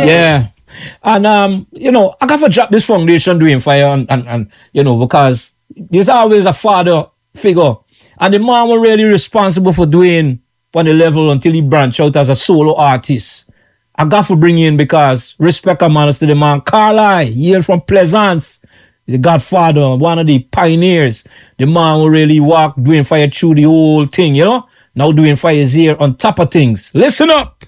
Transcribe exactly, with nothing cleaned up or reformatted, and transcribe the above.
Okay. Yeah. And, um, you know, I got to drop this foundation doing fire and, and, and, you know, because there's always a father figure. And the man was really responsible for doing on the level until he branched out as a solo artist. I got to bring in because respect and manners to the man. Carlisle, hail from Pleasance. He's the godfather, one of the pioneers. The man who really walked doing fire through the whole thing, you know? Now doing fire is here on top of things. Listen up.